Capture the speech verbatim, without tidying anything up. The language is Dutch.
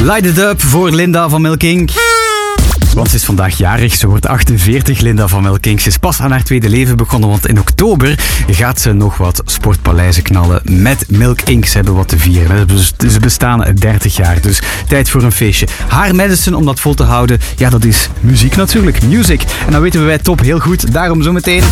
Light it up voor Linda van Milk Incorporated. Want ze is vandaag jarig, ze wordt achtenveertig. Linda van Milk Incorporated. Ze is pas aan haar tweede leven begonnen, want in oktober gaat ze nog wat sportpaleizen knallen met Milk Incorporated. Ze hebben wat te vieren. Ze bestaan dertig jaar, dus tijd voor een feestje. Haar medicine om dat vol te houden, ja, dat is muziek natuurlijk. Music. En dan weten we bij Top heel goed, daarom zometeen...